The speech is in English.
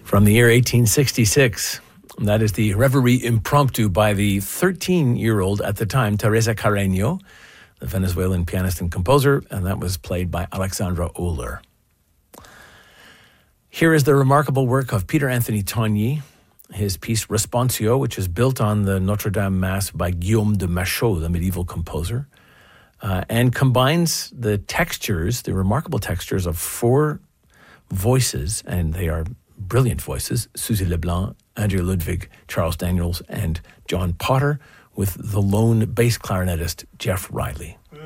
From the year 1866. That is the Reverie Impromptu by the 13-year-old at the time, Teresa Carreño, the Venezuelan pianist and composer, and that was played by Alexandra Oler. Here is the remarkable work of Peter Anthony Togny, his piece Responsio, which is built on the Notre Dame Mass by Guillaume de Machaut, the medieval composer, and combines the textures, the remarkable textures of four voices, and they are brilliant voices, Suzy Leblanc, Andrea Ludwig, Charles Daniels, and John Potter, with the lone bass clarinetist Jeff Riley.